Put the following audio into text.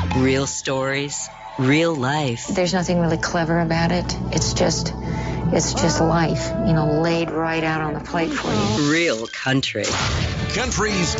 Real stories, real life. There's nothing really clever about it. It's just life, laid right out on the plate for you. Real country. Country's